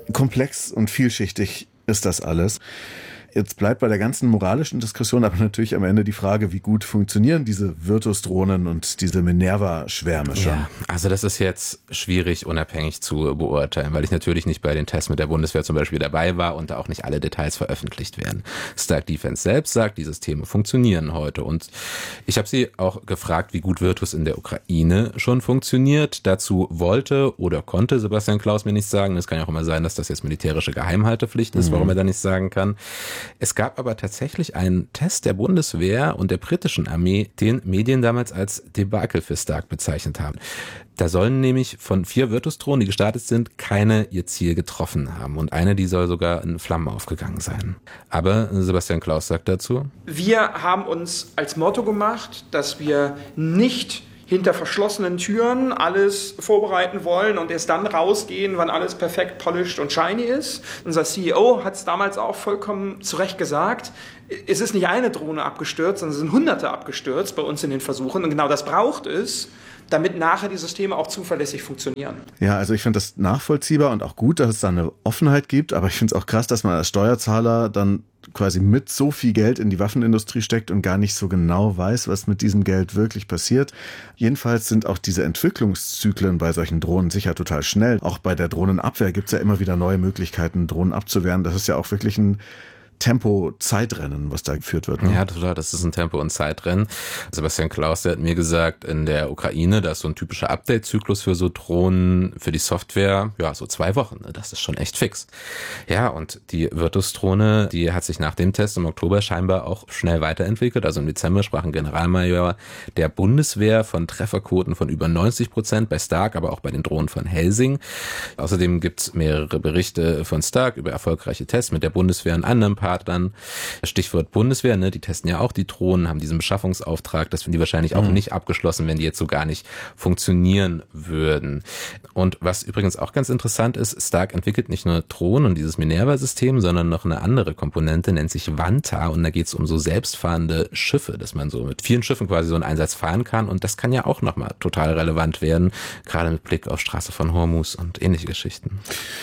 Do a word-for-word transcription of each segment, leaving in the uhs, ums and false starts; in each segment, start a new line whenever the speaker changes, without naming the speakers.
Komplex und vielschichtig ist das alles. Jetzt bleibt bei der ganzen moralischen Diskussion aber natürlich am Ende die Frage, wie gut funktionieren diese Virtus-Drohnen und diese Minerva-Schwärme schon?
Ja, also das ist jetzt schwierig unabhängig zu beurteilen, weil ich natürlich nicht bei den Tests mit der Bundeswehr zum Beispiel dabei war und da auch nicht alle Details veröffentlicht werden. Stark Defense selbst sagt, die Systeme funktionieren heute und ich habe sie auch gefragt, wie gut Virtus in der Ukraine schon funktioniert. Dazu wollte oder konnte Sebastian Klaus mir nicht sagen. Es kann ja auch immer sein, dass das jetzt militärische Geheimhaltepflicht ist, mhm. warum er da nichts sagen kann. Es gab aber tatsächlich einen Test der Bundeswehr und der britischen Armee, den Medien damals als Debakel für Stark bezeichnet haben. Da sollen nämlich von vier Virtus-Drohnen, die gestartet sind, keine ihr Ziel getroffen haben. Und eine, die soll sogar in Flammen aufgegangen sein. Aber Sebastian Klaus sagt dazu:
Wir haben uns als Motto gemacht, dass wir nicht hinter verschlossenen Türen alles vorbereiten wollen und erst dann rausgehen, wann alles perfekt polished und shiny ist. Unser C E O hat es damals auch vollkommen zu Recht gesagt. Es ist nicht eine Drohne abgestürzt, sondern es sind Hunderte abgestürzt bei uns in den Versuchen. Und genau das braucht es, damit nachher die Systeme auch zuverlässig funktionieren.
Ja, also ich finde das nachvollziehbar und auch gut, dass es da eine Offenheit gibt. Aber ich finde es auch krass, dass man als Steuerzahler dann quasi mit so viel Geld in die Waffenindustrie steckt und gar nicht so genau weiß, was mit diesem Geld wirklich passiert. Jedenfalls sind auch diese Entwicklungszyklen bei solchen Drohnen sicher total schnell. Auch bei der Drohnenabwehr gibt es ja immer wieder neue Möglichkeiten, Drohnen abzuwehren. Das ist ja auch wirklich ein Tempo-Zeitrennen, was da geführt wird. Ne?
Ja, total. Das ist ein Tempo- und Zeitrennen. Sebastian Klaus, der hat mir gesagt, in der Ukraine, da ist so ein typischer Update-Zyklus für so Drohnen, für die Software, ja, so zwei Wochen. Ne? Das ist schon echt fix. Ja, und die Virtus-Drohne, die hat sich nach dem Test im Oktober scheinbar auch schnell weiterentwickelt. Also im Dezember sprach ein Generalmajor der Bundeswehr von Trefferquoten von über neunzig Prozent bei Stark, aber auch bei den Drohnen von Helsing. Außerdem gibt's mehrere Berichte von Stark über erfolgreiche Tests mit der Bundeswehr und anderen Partnern. Stichwort Bundeswehr, ne, die testen ja auch die Drohnen, haben diesen Beschaffungsauftrag, das finden die wahrscheinlich auch mhm. nicht abgeschlossen, wenn die jetzt so gar nicht funktionieren würden. Und was übrigens auch ganz interessant ist, Stark entwickelt nicht nur Drohnen und dieses Minerva-System, sondern noch eine andere Komponente, nennt sich Vanta, und da geht es um so selbstfahrende Schiffe, dass man so mit vielen Schiffen quasi so einen Einsatz fahren kann, und das kann ja auch nochmal total relevant werden, gerade mit Blick auf Straße von Hormuz und ähnliche Geschichten.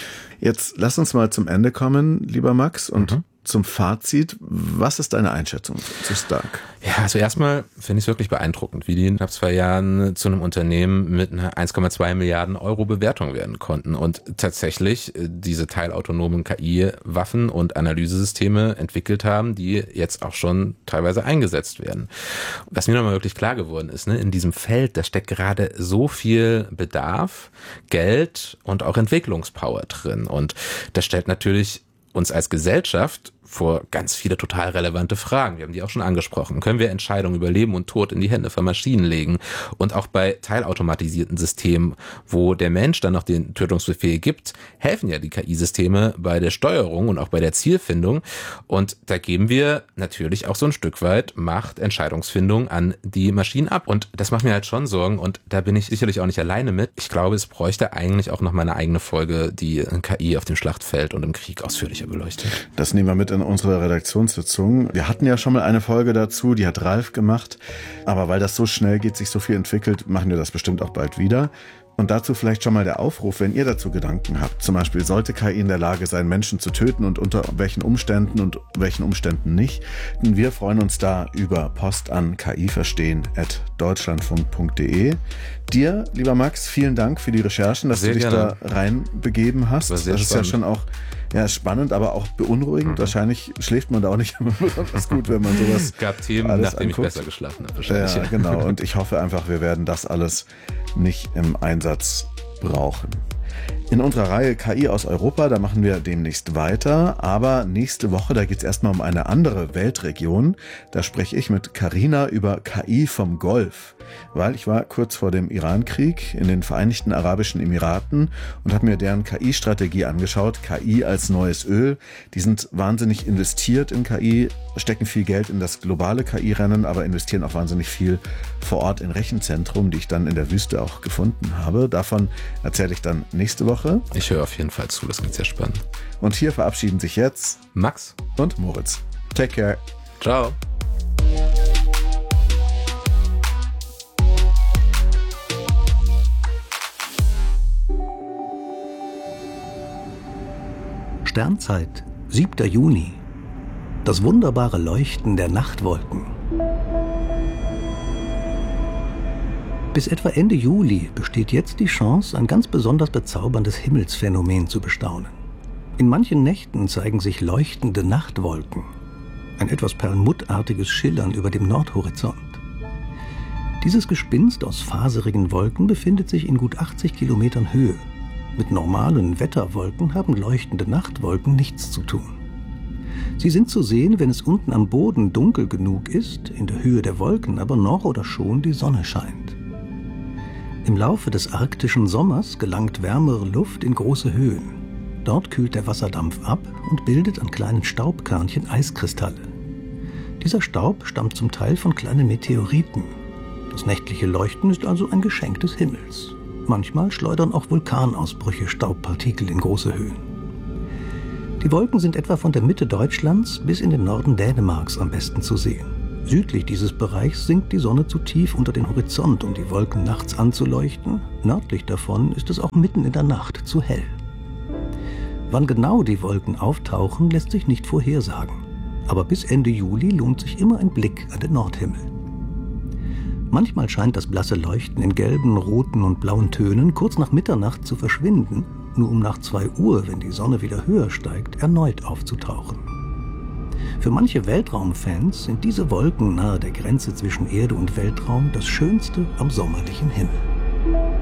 Jetzt lass uns mal zum Ende kommen, lieber Max, und mhm. zum Fazit. Was ist deine Einschätzung zu Stark?
Ja, also erstmal finde ich es wirklich beeindruckend, wie die in knapp zwei Jahren zu einem Unternehmen mit einer eins Komma zwei Milliarden Euro Bewertung werden konnten und tatsächlich diese teilautonomen K I-Waffen und Analysesysteme entwickelt haben, die jetzt auch schon teilweise eingesetzt werden. Was mir nochmal wirklich klar geworden ist, ne, in diesem Feld, da steckt gerade so viel Bedarf, Geld und auch Entwicklungspower drin, und das stellt natürlich uns als Gesellschaft vor ganz viele total relevante Fragen. Wir haben die auch schon angesprochen. Können wir Entscheidungen über Leben und Tod in die Hände von Maschinen legen? Und auch bei teilautomatisierten Systemen, wo der Mensch dann noch den Tötungsbefehl gibt, helfen ja die K I-Systeme bei der Steuerung und auch bei der Zielfindung. Und da geben wir natürlich auch so ein Stück weit Macht, Entscheidungsfindung an die Maschinen ab. Und das macht mir halt schon Sorgen, und da bin ich sicherlich auch nicht alleine mit. Ich glaube, es bräuchte eigentlich auch noch mal eine eigene Folge, die K I auf dem Schlachtfeld und im Krieg ausführlicher beleuchtet.
Das nehmen wir mit in unsere Redaktionssitzung. Wir hatten ja schon mal eine Folge dazu, die hat Ralf gemacht. Aber weil das so schnell geht, sich so viel entwickelt, machen wir das bestimmt auch bald wieder. Und dazu vielleicht schon mal der Aufruf, wenn ihr dazu Gedanken habt. Zum Beispiel, sollte K I in der Lage sein, Menschen zu töten, und unter welchen Umständen und welchen Umständen nicht. Und wir freuen uns da über Post an kiverstehen at deutschlandfunk punkt de. Dir, lieber Max, vielen Dank für die Recherchen, dass sehr du dich gerne da reinbegeben hast. Das ist ja schon auch ja, spannend, aber auch beunruhigend. Mhm. Wahrscheinlich schläft man da auch nicht immer besonders gut, wenn man sowas
gab Themen, nachdem anguckt. Ich besser geschlafen habe.
Wahrscheinlich. Ja, genau. Und ich hoffe einfach, wir werden das alles nicht im Einsatz brauchen. In unserer Reihe K I aus Europa, da machen wir demnächst weiter, aber nächste Woche, da geht es erstmal um eine andere Weltregion. Da spreche ich mit Carina über K I vom Golf, weil ich war kurz vor dem Irankrieg in den Vereinigten Arabischen Emiraten und habe mir deren K I-Strategie angeschaut. K I als neues Öl. Die sind wahnsinnig investiert in K I, stecken viel Geld in das globale K I-Rennen, aber investieren auch wahnsinnig viel vor Ort in Rechenzentrum, die ich dann in der Wüste auch gefunden habe. Davon erzähle ich dann nächste Woche.
Ich höre auf jeden Fall zu, das klingt sehr spannend.
Und hier verabschieden sich jetzt
Max
und Moritz. Take care.
Ciao.
Sternzeit, siebter Juni. Das wunderbare Leuchten der Nachtwolken. Bis etwa Ende Juli besteht jetzt die Chance, ein ganz besonders bezauberndes Himmelsphänomen zu bestaunen. In manchen Nächten zeigen sich leuchtende Nachtwolken. Ein etwas perlmuttartiges Schillern über dem Nordhorizont. Dieses Gespinst aus faserigen Wolken befindet sich in gut achtzig Kilometern Höhe. Mit normalen Wetterwolken haben leuchtende Nachtwolken nichts zu tun. Sie sind zu sehen, wenn es unten am Boden dunkel genug ist, in der Höhe der Wolken aber noch oder schon die Sonne scheint. Im Laufe des arktischen Sommers gelangt wärmere Luft in große Höhen. Dort kühlt der Wasserdampf ab und bildet an kleinen Staubkörnchen Eiskristalle. Dieser Staub stammt zum Teil von kleinen Meteoriten. Das nächtliche Leuchten ist also ein Geschenk des Himmels. Manchmal schleudern auch Vulkanausbrüche Staubpartikel in große Höhen. Die Wolken sind etwa von der Mitte Deutschlands bis in den Norden Dänemarks am besten zu sehen. Südlich dieses Bereichs sinkt die Sonne zu tief unter den Horizont, um die Wolken nachts anzuleuchten. Nördlich davon ist es auch mitten in der Nacht zu hell. Wann genau die Wolken auftauchen, lässt sich nicht vorhersagen. Aber bis Ende Juli lohnt sich immer ein Blick an den Nordhimmel. Manchmal scheint das blasse Leuchten in gelben, roten und blauen Tönen kurz nach Mitternacht zu verschwinden, nur um nach zwei Uhr, wenn die Sonne wieder höher steigt, erneut aufzutauchen. Für manche Weltraumfans sind diese Wolken nahe der Grenze zwischen Erde und Weltraum das Schönste am sommerlichen Himmel.